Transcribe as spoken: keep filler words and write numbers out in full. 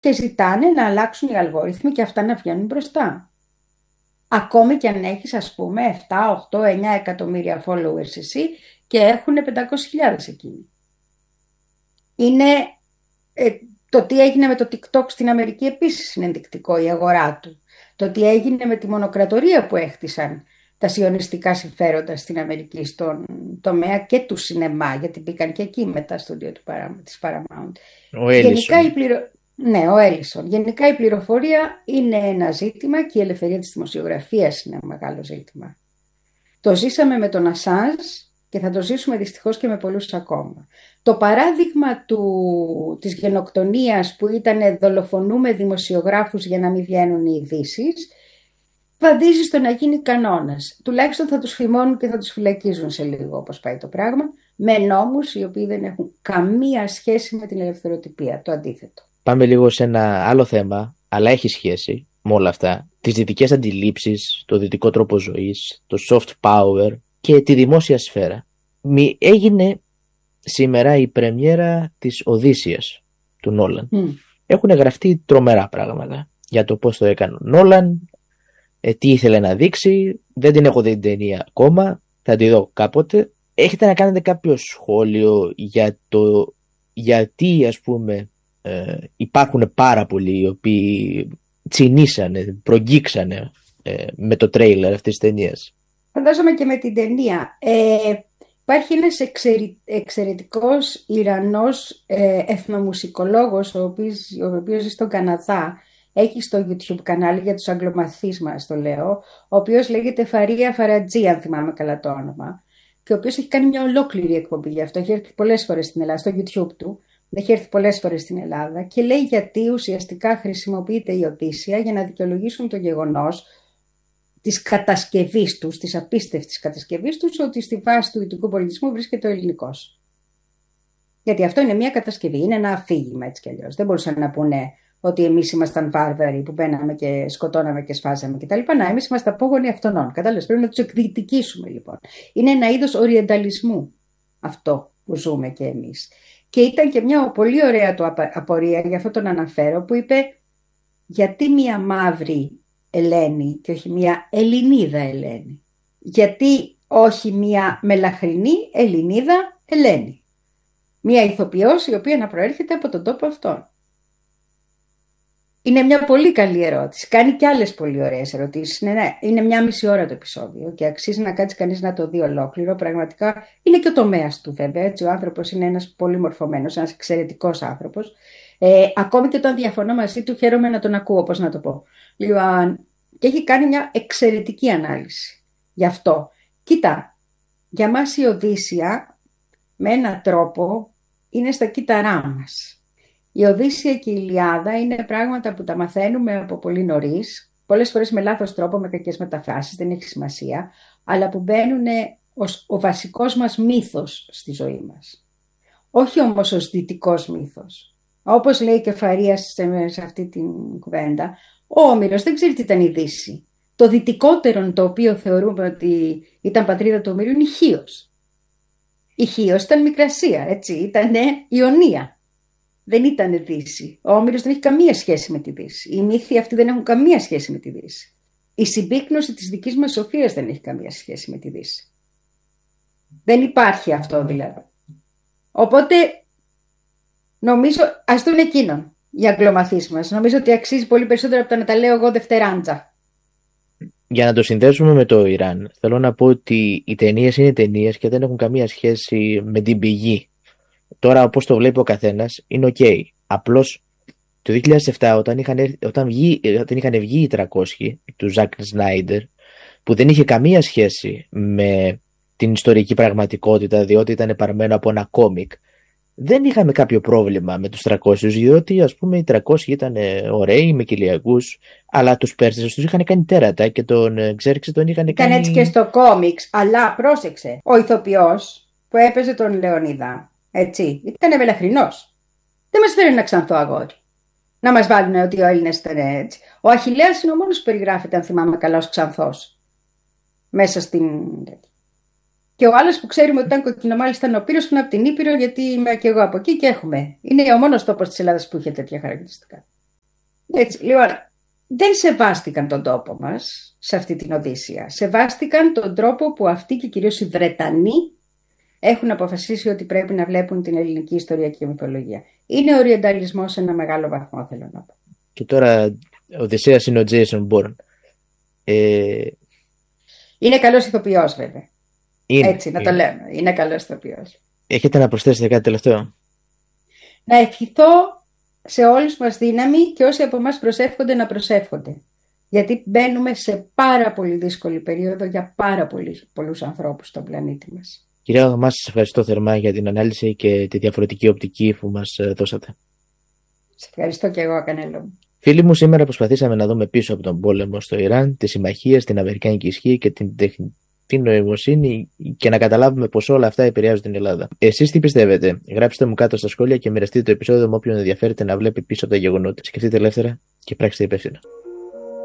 και ζητάνε να αλλάξουν οι αλγόριθμοι και αυτά να βγαίνουν μπροστά. Ακόμη και αν έχεις, ας πούμε, επτά, οκτώ, εννιά εκατομμύρια followers εσύ και έχουν πεντακόσιες χιλιάδες εκείνοι. Είναι, ε, το τι έγινε με το TikTok στην Αμερική επίσης είναι ενδεικτικό, η αγορά του. Το τι έγινε με τη μονοκρατορία που έχτισαν τα σιωνιστικά συμφέροντα στην Αμερική στον τομέα και του σινεμά, γιατί μπήκαν και εκεί μετά στο στούντιο του Παρα- της Paramount. Ο Γενικά η Έλισον. πληρο... Ναι, ο Έλισον. Γενικά η πληροφορία είναι ένα ζήτημα και η ελευθερία της δημοσιογραφίας είναι ένα μεγάλο ζήτημα. Το ζήσαμε με τον Ασάνζ και θα το ζήσουμε δυστυχώς και με πολλούς ακόμα. Το παράδειγμα του, της γενοκτονίας που ήταν δολοφονούμε δημοσιογράφους για να μην βγαίνουν οι ειδήσεις, βαδίζει στο να γίνει κανόνας. Τουλάχιστον θα τους φημώνουν και θα τους φυλακίζουν σε λίγο, όπως πάει το πράγμα, με νόμους οι οποίοι δεν έχουν καμία σχέση με την ελευθεροτυπία. Το αντίθετο. Πάμε λίγο σε ένα άλλο θέμα, αλλά έχει σχέση με όλα αυτά. Τις δυτικές αντιλήψεις, το δυτικό τρόπο ζωής, το soft power και τη δημόσια σφαίρα. Μη- Έγινε σήμερα η πρεμιέρα της Οδύσσιας του Νόλαν. Mm. Έχουν γραφτεί τρομερά πράγματα για το πώς το έκανε ο Νόλαν, ε, τι ήθελε να δείξει. Δεν την έχω δει την ταινία ακόμα, θα τη δω κάποτε. Έχετε να κάνετε κάποιο σχόλιο για το γιατί, ας πούμε, ε, υπάρχουν πάρα πολλοί οι οποίοι τσινήσανε, προγγίξανε ε, με το τρέιλερ αυτής της ταινίας. Φαντάζομαι και με την ταινία. Ε, υπάρχει ένας εξαιρε, εξαιρετικός Ιρανός ε, εθνομουσικολόγος, ο οποίος, ο οποίος ζει στον Καναδά. Έχει στο YouTube κανάλι για τους αγγλομαθείς μας, το λέω, ο οποίος λέγεται Φαρία Φαρατζή, αν θυμάμαι καλά το όνομα, και ο οποίος έχει κάνει μια ολόκληρη εκπομπή γι' αυτό. Έχει έρθει πολλές φορές στην Ελλάδα, στο YouTube του. Έχει έρθει πολλές φορές στην Ελλάδα και λέει γιατί ουσιαστικά χρησιμοποιείται η Οδύσσεια για να δικαιολογήσουν το γεγονός της κατασκευής τους, της απίστευτης κατασκευής τους, ότι στη βάση του δυτικού πολιτισμού βρίσκεται ο ελληνικός. Γιατί αυτό είναι μια κατασκευή, είναι ένα αφήγημα έτσι κι αλλιώς. Δεν μπορούσαν να πούνε ότι εμείς ήμασταν βάρβαροι που μπαίναμε και σκοτώναμε και σφάζαμε κτλ. Να, εμείς είμαστε απόγονοι αυτών. Κατάλαβες, πρέπει να τους εκδικήσουμε λοιπόν. Είναι ένα είδος οριενταλισμού αυτό που ζούμε και εμείς. Και ήταν και μια πολύ ωραία του απορία, γι' αυτό τον αναφέρω, που είπε γιατί μια μαύρη Ελένη και όχι μια Ελληνίδα Ελένη. Γιατί όχι μια μελαχρινή Ελληνίδα Ελένη. Μια ηθοποιός η οποία να προέρχεται από τον τόπο αυτόν. Είναι μια πολύ καλή ερώτηση. Κάνει και άλλες πολύ ωραίες ερωτήσεις. Είναι, ναι, είναι μια μισή ώρα το επεισόδιο και αξίζει να κάτσει κανείς να το δει ολόκληρο. Πραγματικά είναι και ο τομέας του βέβαια. Έτσι, ο άνθρωπος είναι ένας πολύ μορφωμένος, ένας εξαιρετικός άνθρωπος. Ε, ακόμη και όταν διαφωνώ μαζί του, χαίρομαι να τον ακούω, πώς να το πω. Λοιπόν, και έχει κάνει μια εξαιρετική ανάλυση γι' αυτό. Κοίτα, για μας η Οδύσσεια με έναν τρόπο είναι στα κύτταρά μας. Η Οδύσσεια και η Ηλιάδα είναι πράγματα που τα μαθαίνουμε από πολύ νωρίς, πολλές φορές με λάθος τρόπο, με κακές μεταφράσεις, δεν έχει σημασία, αλλά που μπαίνουν ως ο βασικός μας μύθος στη ζωή μας. Όχι όμως ως δυτικός μύθος. Όπως λέει και Φαρίας σε αυτή την κουβέντα, ο Όμηρος δεν ξέρει τι ήταν η Δύση. Το δυτικότερο το οποίο θεωρούμε ότι ήταν πατρίδα του Ομήρου είναι η Χίος. Η Χίος ήταν Μικρασία, έτσι, ήταν Ιωνία. Δεν ήταν Δύση. Ο Όμηρος δεν έχει καμία σχέση με τη Δύση. Οι μύθοι αυτοί δεν έχουν καμία σχέση με τη Δύση. Η συμπίκνωση της δικής μας σοφίας δεν έχει καμία σχέση με τη Δύση. Δεν υπάρχει αυτό δηλαδή. Οπότε νομίζω, ας δουν εκείνον οι αγγλομαθείς μας. Νομίζω ότι αξίζει πολύ περισσότερο από το να τα λέω εγώ δευτεράντζα. Για να το συνδέσουμε με το Ιράν, θέλω να πω ότι οι ταινίες είναι ταινίες και δεν έχουν καμία σχέση με την πηγή. Τώρα, όπως το βλέπει ο καθένας, είναι ok. Απλώς το δύο χιλιάδες επτά, όταν είχαν, έρθει- όταν, βγει, όταν είχαν βγει οι τριακόσιοι του Ζακ Σνάιντερ, που δεν είχε καμία σχέση με την ιστορική πραγματικότητα, διότι ήταν παρμένο από ένα κόμικ, δεν είχαμε κάποιο πρόβλημα με τους τριακόσιους, διότι ας πούμε οι τριακόσιοι ήταν ε, ωραίοι, με κοιλιακούς, αλλά τους Πέρσες τους είχαν κάνει τέρατα και τον ε, Ξέρξε τον είχαν Ήταν κάνει... έτσι και στο κόμιξ, αλλά πρόσεξε. Ο ηθοποιός που έπαιζε τον Λεωνίδα, έτσι, ήταν μελαχρινός. Δεν μας φέρει ένα ξανθό αγόρι. Να μας βάλουν ότι ο Έλληνας ήταν έτσι. Ο Αχιλλέας είναι ο μόνος που περιγράφεται, αν θυμάμαι καλά, ως ξανθός. Μέσα στην... Και ο άλλος που ξέρουμε ότι ήταν κοκκινομάλιστα ήταν ο Πύρος, που είναι από την Ήπειρο, γιατί είμαι και εγώ από εκεί και έχουμε. Είναι ο μόνος τόπος της Ελλάδας που είχε τέτοια χαρακτηριστικά. Έτσι, λοιπόν, δεν σεβάστηκαν τον τόπο μας σε αυτή την Οδύσσεια. Σεβάστηκαν τον τρόπο που αυτοί και κυρίως οι Βρετανοί έχουν αποφασίσει ότι πρέπει να βλέπουν την ελληνική ιστορία και μυθολογία. Είναι οριενταλισμός σε ένα μεγάλο βαθμό, θέλω να πω. Και τώρα ο Οδυσσέας είναι ο Jason Bourne. Ε... Είναι καλός ηθοποιός, βέβαια. Είναι, Έτσι, να είναι. το λέμε. Είναι καλός ηθοποιός. Έχετε να προσθέσετε κάτι τελευταίο? Να ευχηθώ σε όλους μας δύναμη και όσοι από εμάς προσεύχονται να προσεύχονται. Γιατί μπαίνουμε σε πάρα πολύ δύσκολη περίοδο για πάρα πολλούς, πολλούς ανθρώπους στον πλανήτη μας. Κυρία Γαμά, σας ευχαριστώ θερμά για την ανάλυση και τη διαφορετική οπτική που μας δώσατε. Σε ευχαριστώ και εγώ, Κανέλο. Φίλοι μου, σήμερα προσπαθήσαμε να δούμε πίσω από τον πόλεμο στο Ιράν, τη συμμαχία, την αμερικάνικη ισχύ και την τεχνητή νοημοσύνη και να καταλάβουμε πως όλα αυτά επηρεάζουν την Ελλάδα. Εσείς τι πιστεύετε? Γράψτε μου κάτω στα σχόλια και μοιραστείτε το επεισόδιο με όποιον ενδιαφέρεται να βλέπει πίσω από τα γεγονότα. Σκεφτείτε ελεύθερα και πράξτε υπεύθυνα.